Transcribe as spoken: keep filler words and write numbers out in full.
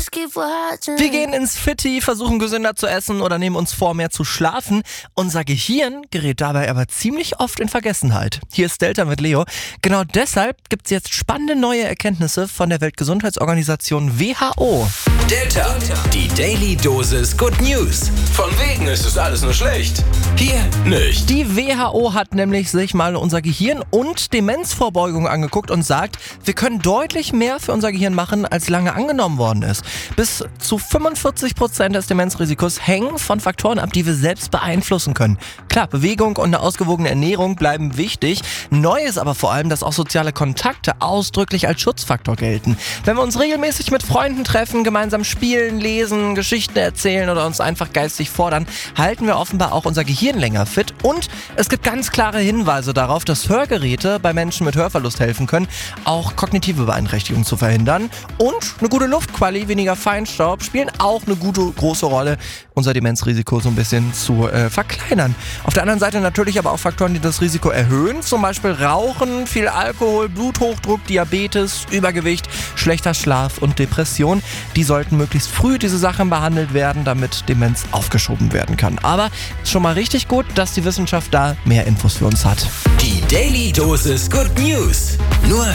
Wir gehen ins Fitti, versuchen gesünder zu essen oder nehmen uns vor, mehr zu schlafen. Unser Gehirn gerät dabei aber ziemlich oft in Vergessenheit. Hier ist Delta mit Leo. Genau deshalb gibt es jetzt spannende neue Erkenntnisse von der Weltgesundheitsorganisation W H O. Delta, die Daily Dosis Good News. Von wegen ist es alles nur schlecht. Hier nicht. Die W H O hat nämlich sich mal unser Gehirn und Demenzvorbeugung angeguckt und sagt, wir können deutlich mehr für unser Gehirn machen, als lange angenommen worden ist. Bis zu fünfundvierzig Prozent des Demenzrisikos hängen von Faktoren ab, die wir selbst beeinflussen können. Klar, Bewegung und eine ausgewogene Ernährung bleiben wichtig. Neu ist aber vor allem, dass auch soziale Kontakte ausdrücklich als Schutzfaktor gelten. Wenn wir uns regelmäßig mit Freunden treffen, gemeinsam spielen, lesen, Geschichten erzählen oder uns einfach geistig fordern, halten wir offenbar auch unser Gehirn länger fit. Und es gibt ganz klare Hinweise darauf, dass Hörgeräte bei Menschen mit Hörverlust helfen können, auch kognitive Beeinträchtigungen zu verhindern. Und eine gute Luftqualität, weniger Feinstaub spielen auch eine gute, große Rolle, unser Demenzrisiko so ein bisschen zu äh, verkleinern. Auf der anderen Seite natürlich aber auch Faktoren, die das Risiko erhöhen, zum Beispiel Rauchen, viel Alkohol, Bluthochdruck, Diabetes, Übergewicht, schlechter Schlaf und Depression. Die sollten möglichst früh diese Sachen behandelt werden, damit Demenz aufgeschoben werden kann. Aber es ist schon mal richtig gut, dass die Wissenschaft da mehr Infos für uns hat. Die Daily Dosis Good News. Nur